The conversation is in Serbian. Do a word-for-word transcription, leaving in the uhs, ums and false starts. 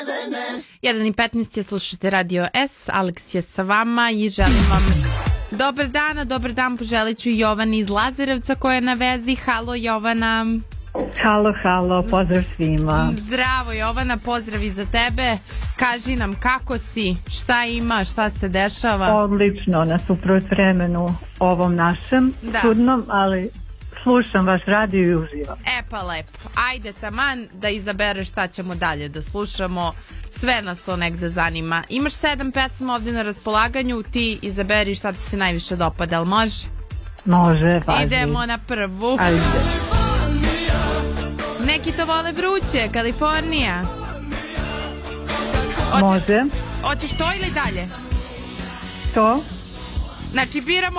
jedan i petnaest je, slušate Radio S, Alex je sa vama i želim vam dobar dan, a dobar dan poželit ću Jovani iz Lazarevca koja je na vezi. Halo Jovana. Halo, halo, pozdrav svima. Zdravo Jovana, pozdrav i za tebe. Kaži nam kako si, šta ima, šta se dešava? Odlično, nasuprot vremenu ovom našem, da. Čudnom, ali slušam vaš radio i uživam. E pa lepo, ajde taman da izabereš šta ćemo dalje da slušamo, sve nas to negde zanima. Imaš sedam pesama ovdje na raspolaganju, ti izaberi šta ti se najviše dopada, ali može? Može, važi. Idemo na prvu. Ajde. Neki to vole vruće, Kalifornija. Oće, može. Hoćeš to ili dalje? To? Znači biramo